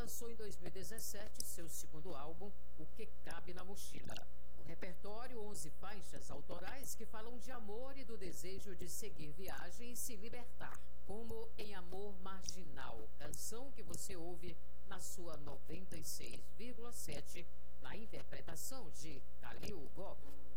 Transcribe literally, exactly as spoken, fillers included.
lançou em dois mil e dezessete seu segundo álbum, O Que Cabe na Mochila. O repertório, onze faixas autorais que falam de amor e do desejo de seguir viagem e se libertar, como Em Amor Marginal, canção que você ouve na sua noventa e seis vírgula sete, na interpretação de Kalil Gok.